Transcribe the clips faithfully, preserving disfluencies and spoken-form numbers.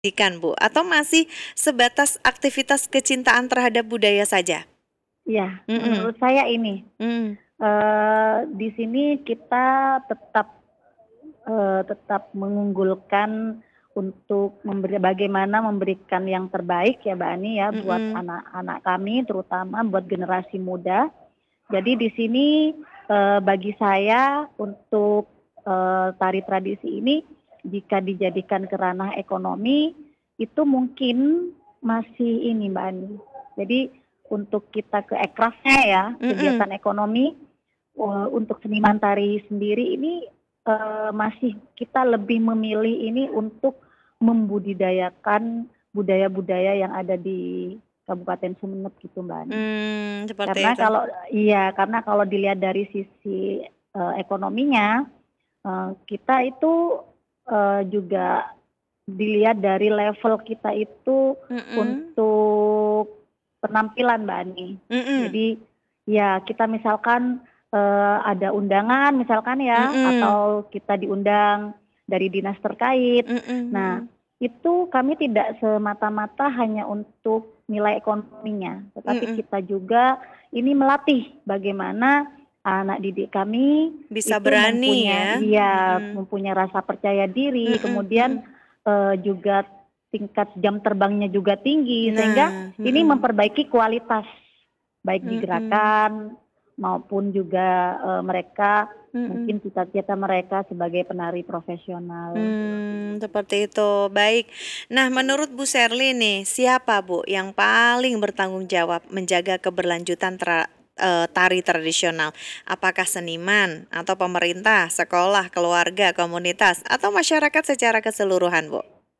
Ikan, Bu, atau masih sebatas aktivitas kecintaan terhadap budaya saja? Iya, Mhm. menurut saya ini, Mmm. eee, di sini kita tetap, eee, tetap mengunggulkan untuk memberi bagaimana memberikan yang terbaik ya, Mbak Ani, ya, buat Mhm. anak-anak kami, terutama buat generasi muda. Jadi di sini, eee, bagi saya untuk, eee, tari tradisi ini jika dijadikan ke ranah ekonomi, itu mungkin masih ini, Mbak Ani, jadi untuk kita ke ekrafnya ya, Mhm. kegiatan ekonomi, eee, untuk seniman tari sendiri ini, eee, masih kita lebih memilih ini untuk membudidayakan budaya-budaya yang ada di Kabupaten Sumenep gitu, Mbak Ani. Mmm, seperti Karena itu. kalau iya, karena kalau dilihat dari sisi, eee, ekonominya, eee, kita itu, eee, juga dilihat dari level kita itu Mhm. untuk penampilan, Mbak Ani. Mhm. Jadi ya kita misalkan, eee, ada undangan misalkan ya, Mhm. atau kita diundang dari dinas terkait. Mhm Nah, mhm. itu kami tidak semata-mata hanya untuk nilai ekonominya, tetapi Mhm. kita juga ini melatih bagaimana anak didik kami Bisa itu berani mempunya ya? iya, Mhm. mempunyai rasa percaya diri, Mhm kemudian, mhm. eee, juga tingkat jam terbangnya juga tinggi, sehingga Nah, ini mhm. memperbaiki kualitas, baik di Mhm. gerakan maupun juga, eee, mereka Mhm. mungkin cita-cita mereka sebagai penari profesional. Mmm, seperti itu, baik. Nah, menurut Bu Sherly nih, siapa Bu yang paling bertanggung jawab menjaga keberlanjutan tra eee, tari tradisional? Apakah seniman atau pemerintah, sekolah, keluarga, komunitas, atau masyarakat secara keseluruhan, Bu?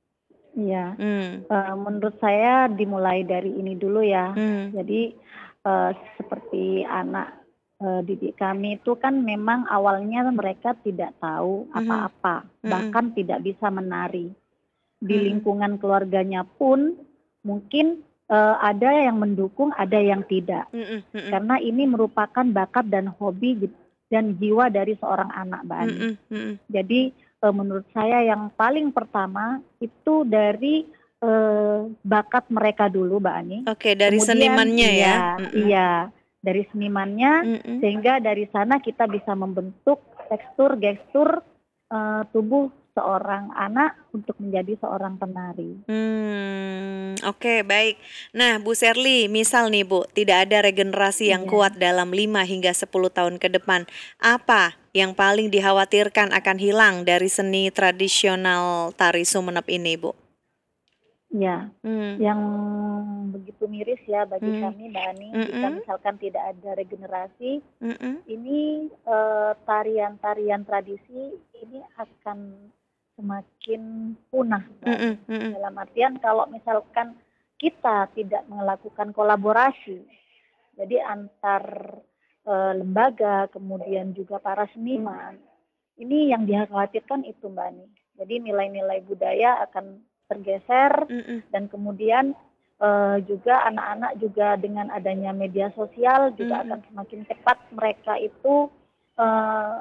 Iya, Mmm. eee, menurut saya dimulai dari ini dulu ya, Mmm. jadi, eee, seperti anak, eee, didik kami itu kan memang awalnya mereka tidak tahu Mhm. apa-apa, Mhm. bahkan tidak bisa menari. Di Mhm. lingkungan keluarganya pun mungkin, eee, ada yang mendukung, ada yang tidak. Mhm mhm. Karena ini merupakan bakat dan hobi jid dan jiwa dari seorang anak, Mbak Ani. Mhm mhm. Jadi, eee, menurut saya yang paling pertama itu dari, eee, bakat mereka dulu, Mbak Ani, Oke, dari kemudian senimannya ya? iya Mhm. iya, dari senimannya, Mhm. sehingga dari sana kita bisa membentuk tekstur, gestur, eee, tubuh seorang anak untuk menjadi seorang penari. Mmm, oke, baik. Nah, Bu Sherly, misal nih Bu, tidak ada regenerasi yang Iya. kuat dalam lima hingga sepuluh tahun ke depan, apa yang paling dikhawatirkan akan hilang dari seni tradisional tari Sumenep ini, Bu? Iya, Mmm. yang begitu miris ya bagi Mmm, kami, Mbak Ani, jika mhm. misalkan tidak ada regenerasi, Mhm. ini, eee, tarian-tarian tradisi ini akan semakin punah, Mbak Ani. Mhm mhm. Dalam artian kalau misalkan kita tidak melakukan kolaborasi, jadi antar, eee, lembaga, kemudian juga para seniman, ini yang dikhawatirkan itu, Mbak Ani. Jadi nilai-nilai budaya akan tergeser Mhm. dan kemudian, eee, juga anak-anak juga dengan adanya media sosial juga akan Mhm. semakin cepat mereka itu, eee,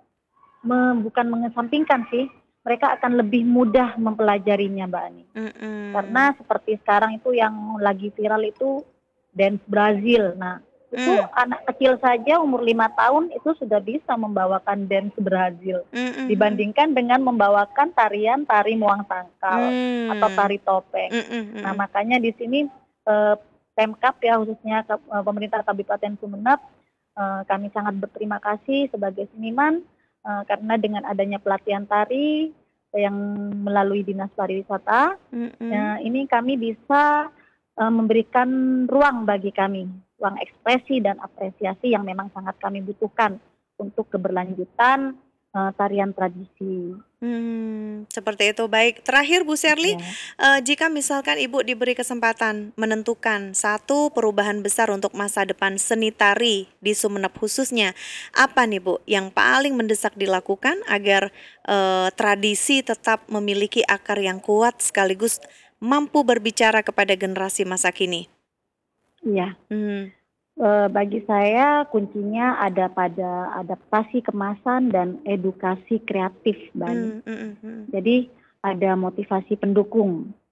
me bukan mengesampingkan sih, mereka akan lebih mudah mempelajarinya, Mbak Ani. Mhm. Karena seperti sekarang itu yang lagi viral itu dance Brazil. Nah, itu Mmm. anak kecil saja umur lima tahun itu sudah bisa membawakan dance Brazil, Mhm mhm. dibandingkan dengan membawakan tarian tari Moang Tangkal atau Mmm, tari topeng. mhm Nah, mhm. makanya di sini, eee, Pemkab ya khususnya kab eee, pemerintah Kabupaten Sumenep, eee, kami sangat berterima kasih sebagai seniman, eee, karena dengan adanya pelatihan tari yang melalui Dinas Pariwisata, Mhm. eee, ini kami bisa, eee, memberikan ruang bagi kami, ruang ekspresi dan apresiasi yang memang sangat kami butuhkan untuk keberlanjutan, eee, tarian tradisi. Mmm, seperti itu, baik. Terakhir Bu Sherly, Iya. eee, jika misalkan Ibu diberi kesempatan menentukan satu perubahan besar untuk masa depan seni tari di Sumenep khususnya, apa nih Bu yang paling mendesak dilakukan agar, eee, tradisi tetap memiliki akar yang kuat sekaligus mampu berbicara kepada generasi masa kini? Iya. Mhm. Eee, bagi saya kuncinya ada pada adaptasi kemasan dan edukasi kreatif, Mbak Ani. Mmm, mhm mhm. Jadi ada motivasi pendukung.